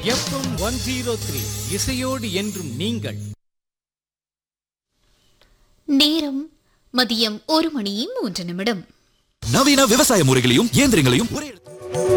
FM 103 இசையோடு என்றும் நீங்கள். நேரம் மதியம் 1:03. நவீன விவசாய முறைகளையும் இயந்திரங்களையும் ஒரே